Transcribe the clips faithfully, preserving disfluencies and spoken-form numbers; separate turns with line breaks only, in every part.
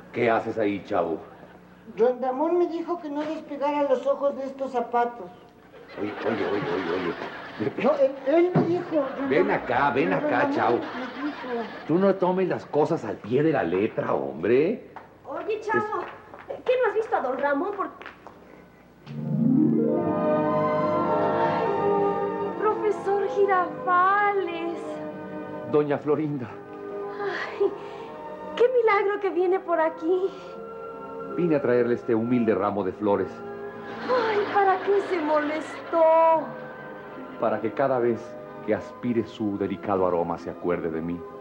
¿Qué haces ahí, chavo?
Don Ramón me dijo que no despegara los ojos de estos zapatos.
Oye, oye, oye, oye, oye.
No, él, él me dijo...
Ven acá, ven acá, chavo. Tú no tomes las cosas al pie de la letra, hombre.
Oye, chavo, es... ¿qué no has visto a don Ramón? Por... Ay, profesor Girafales.
Doña Florinda.
Ay, qué milagro que viene por aquí.
Vine a traerle este humilde ramo de flores.
Ay, ¿para qué se molestó?
Para que cada vez que aspire su delicado aroma se acuerde de mí.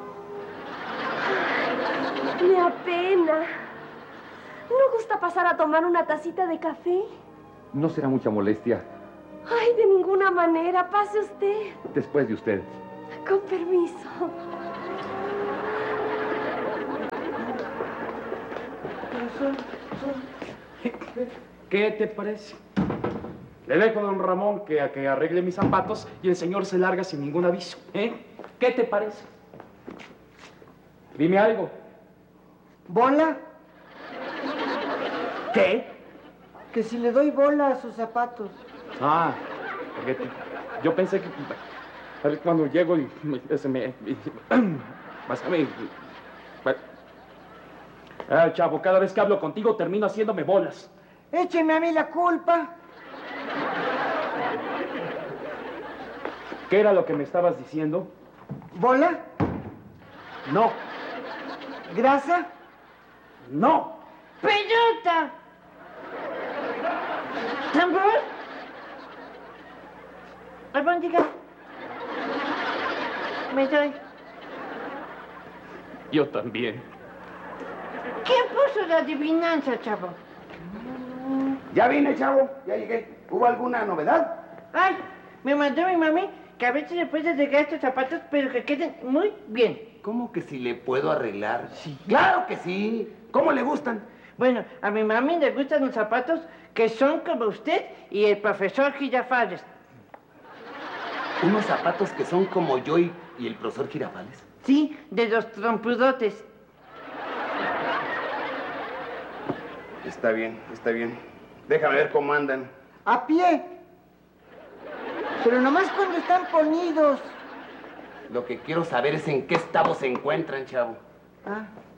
Ay, me apena. ¿No gusta pasar a tomar una tacita de café?
No será mucha molestia.
Ay, de ninguna manera. Pase usted.
Después de usted.
Con permiso.
¿Qué te parece? Le dejo a don Ramón que, a que arregle mis zapatos y el señor se larga sin ningún aviso, ¿eh? ¿Qué te parece? Dime algo.
¿Bola?
¿Qué?
Que si le doy bola a sus zapatos.
Ah, porque yo pensé que a ver, cuando llego y me... Se me vas a ver... Ah, chavo, cada vez que hablo contigo termino haciéndome bolas.
Écheme a mí la culpa.
¿Qué era lo que me estabas diciendo?
¿Bola?
No.
¿Grasa?
No.
¡Pelota! ¿Tambor? ¿Albóndiga? Me doy.
Yo también.
¿Quién puso la adivinanza, chavo?
Ya vine, chavo. Ya llegué. ¿Hubo alguna novedad?
Ay, me mandó mi mami que a veces le puedes arreglar estos zapatos, pero que queden muy bien.
¿Cómo que si le puedo arreglar? Sí. ¡Claro que sí! ¿Cómo le gustan?
Bueno, a mi mami le gustan los zapatos que son como usted y el profesor Girafales.
¿Unos zapatos que son como yo y, y el profesor Girafales?
Sí, de los trompudotes.
Está bien, está bien. Déjame ver cómo andan.
A pie. Pero nomás cuando están ponidos.
Lo que quiero saber es en qué estado se encuentran, chavo.
Ah.